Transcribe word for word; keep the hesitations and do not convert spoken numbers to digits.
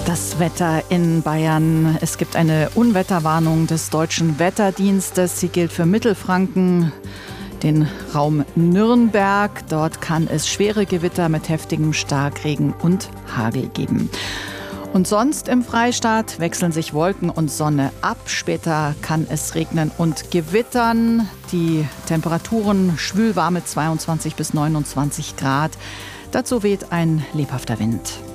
Das Wetter in Bayern. Es gibt eine Unwetterwarnung des Deutschen Wetterdienstes. Sie gilt für Mittelfranken, den Raum Nürnberg. Dort kann es schwere Gewitter mit heftigem Starkregen und Hagel geben. Und sonst im Freistaat wechseln sich Wolken und Sonne ab. Später kann es regnen und gewittern. Die Temperaturen schwül warme zweiundzwanzig bis neunundzwanzig Grad. Dazu weht ein lebhafter Wind.